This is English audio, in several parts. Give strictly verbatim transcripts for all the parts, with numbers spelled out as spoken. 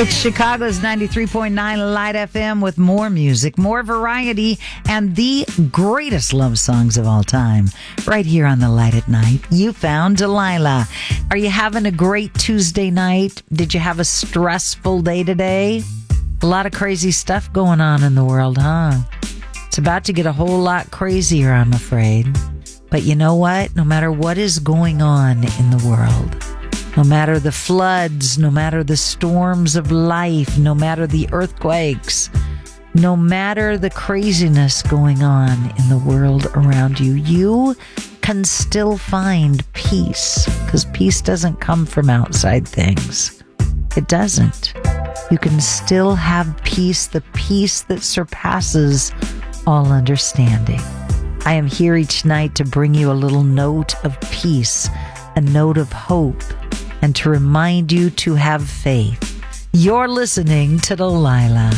It's Chicago's ninety-three point nine Light F M with more music, more variety, and the greatest love songs of all time. Right here on the Light at Night, you found Delilah. Are you having a great Tuesday night? Did you have a stressful day today? A lot of crazy stuff going on in the world, huh? It's about to get a whole lot crazier, I'm afraid. But you know what? No matter what is going on in the world, no matter the floods, no matter the storms of life, no matter the earthquakes, no matter the craziness going on in the world around you, you can still find peace, because peace doesn't come from outside things. It doesn't. You can still have peace, the peace that surpasses all understanding. I am here each night to bring you a little note of peace, a note of hope, and to remind you to have faith. You're listening to Delilah.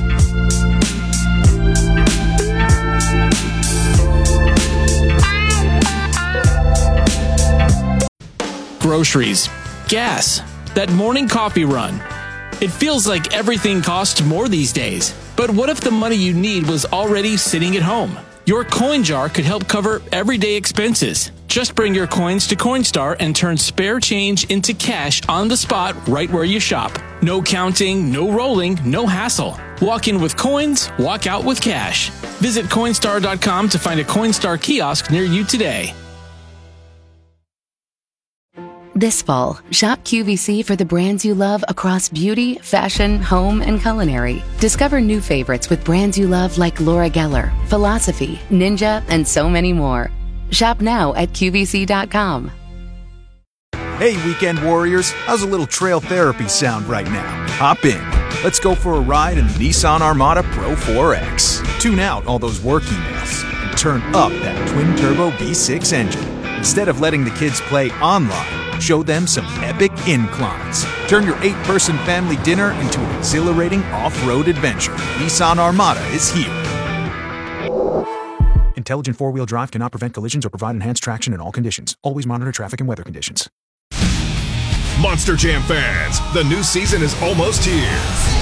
Groceries, gas, that morning coffee run. It feels like everything costs more these days. But what if the money you need was already sitting at home? Your coin jar could help cover everyday expenses. Just bring your coins to Coinstar and turn spare change into cash on the spot right where you shop. No counting, no rolling, no hassle. Walk in with coins, walk out with cash. Visit Coinstar dot com to find a Coinstar kiosk near you today. This fall, shop Q V C for the brands you love across beauty, fashion, home, and culinary. Discover new favorites with brands you love like Laura Geller, Philosophy, Ninja, and so many more. Shop now at Q V C dot com. Hey, weekend warriors, how's a little trail therapy sound right now? Hop in. Let's go for a ride in the Nissan Armada Pro four X. Tune out all those work emails and turn up that twin-turbo V six engine. Instead of letting the kids play online, show them some epic inclines. Turn your eight-person family dinner into an exhilarating off-road adventure. Nissan Armada is here. Intelligent four-wheel drive cannot prevent collisions or provide enhanced traction in all conditions. Always monitor traffic and weather conditions. Monster Jam fans, the new season is almost here.